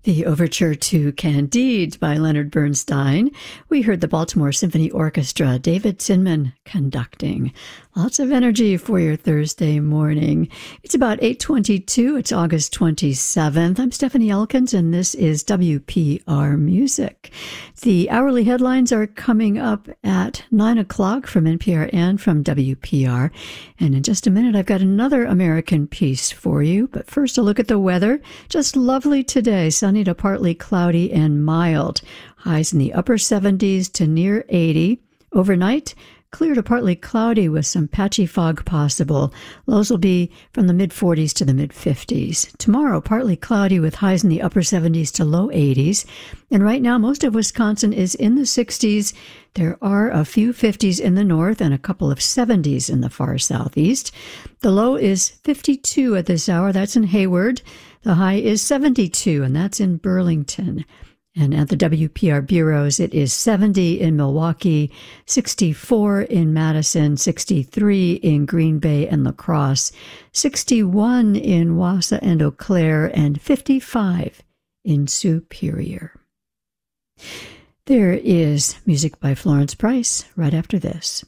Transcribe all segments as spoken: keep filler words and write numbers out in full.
The Overture to Candide by Leonard Bernstein. We heard the Baltimore Symphony Orchestra, David Zinman conducting. Lots of energy for your Thursday morning. It's about eight twenty-two. It's August twenty-seventh. I'm Stephanie Elkins, and this is W P R Music. The hourly headlines are coming up at nine o'clock from N P R and from W P R. And in just a minute, I've got another American piece for you. But first, a look at the weather. Just lovely today. Sunny to partly cloudy and mild. Highs in the upper seventies to near eighty. Overnight, clear to partly cloudy with some patchy fog possible. Lows will be from the mid-forties to the mid-fifties. Tomorrow, partly cloudy with highs in the upper seventies to low eighties. And right now, most of Wisconsin is in the sixties. There are a few fifties in the north and a couple of seventies in the far southeast. The low is fifty-two at this hour. That's in Hayward. The high is seventy-two, and that's in Burlington. And at the W P R bureaus, it is seventy in Milwaukee, sixty-four in Madison, sixty-three in Green Bay and La Crosse, sixty-one in Wausau and Eau Claire, and fifty-five in Superior. There is music by Florence Price right after this.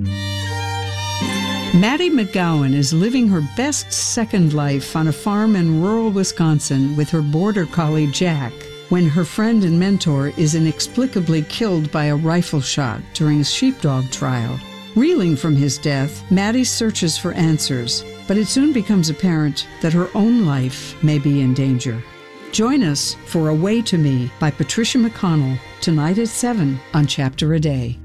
Maddie McGowan is living her best second life on a farm in rural Wisconsin with her border collie Jack, when her friend and mentor is inexplicably killed by a rifle shot during a sheepdog trial. Reeling from his death, Maddie searches for answers, but it soon becomes apparent that her own life may be in danger. Join us for Away to Me by Patricia McConnell, tonight at seven on Chapter a Day.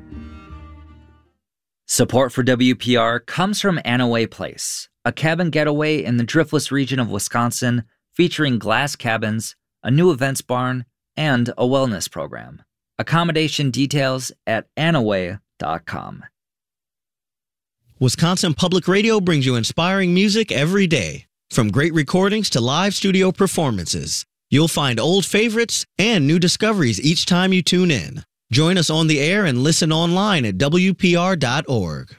Support for W P R comes from Anaway Place, a cabin getaway in the Driftless region of Wisconsin featuring glass cabins, a new events barn, and a wellness program. Accommodation details at anaway dot com. Wisconsin Public Radio brings you inspiring music every day. From great recordings to live studio performances, you'll find old favorites and new discoveries each time you tune in. Join us on the air and listen online at W P R dot org.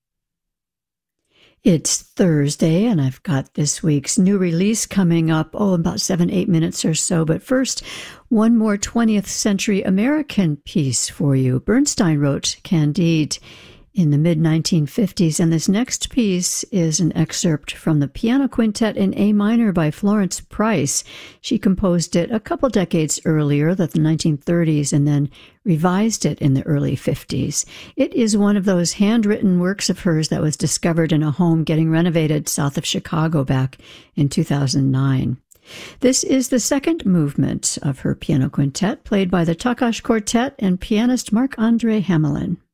It's Thursday, and I've got this week's new release coming up, oh, about seven, eight minutes or so. But first, one more twentieth century American piece for you. Bernstein wrote Candide in the mid nineteen fifties, and this next piece is an excerpt from the Piano Quintet in A minor by Florence Price. She composed it a couple decades earlier, the nineteen thirties, and then revised it in the early fifties. It is one of those handwritten works of hers that was discovered in a home getting renovated south of Chicago back in two thousand nine. This is the second movement of her piano quintet, played by the Takash Quartet and pianist Marc-Andre Hamelin.